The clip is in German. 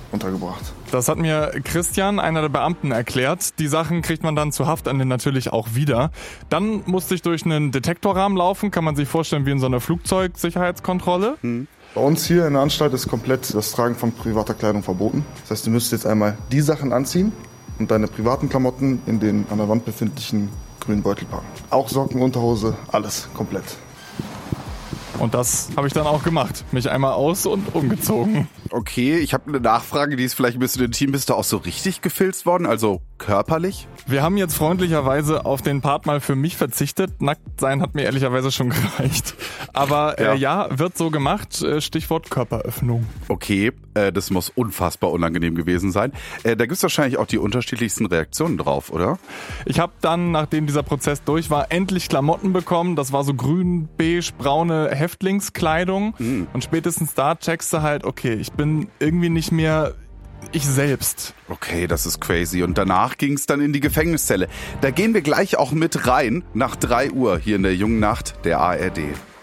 untergebracht. Das hat mir Christian, einer der Beamten, erklärt. Die Sachen kriegt man dann zu Haftende natürlich auch wieder. Dann musste ich durch einen Detektorrahmen laufen, kann man sich vorstellen wie in so einer Flugzeugsicherheitskontrolle. Bei uns hier in der Anstalt ist komplett das Tragen von privater Kleidung verboten. Das heißt, du müsstest jetzt einmal die Sachen anziehen und deine privaten Klamotten in den an der Wand befindlichen grünen Beutel packen. Auch Socken, Unterhose, alles komplett. Und das habe ich dann auch gemacht. Mich einmal aus- und umgezogen. Okay, ich habe eine Nachfrage, die ist vielleicht ein bisschen intim. Bist du auch so richtig gefilzt worden, also körperlich? Wir haben jetzt freundlicherweise auf den Part mal für mich verzichtet. Nackt sein hat mir ehrlicherweise schon gereicht. Aber ja, wird so gemacht. Stichwort Körperöffnung. Okay, das muss unfassbar unangenehm gewesen sein. Da gibt's wahrscheinlich auch die unterschiedlichsten Reaktionen drauf, oder? Ich habe dann, nachdem dieser Prozess durch war, endlich Klamotten bekommen. Das war so grün, beige, braune Häftlingskleidung. Und spätestens da checkst du halt, okay, ich bin irgendwie nicht mehr ich selbst. Okay, das ist crazy. Und danach ging's dann in die Gefängniszelle. Da gehen wir gleich auch mit rein, nach 3 Uhr hier in der Jungen Nacht der ARD.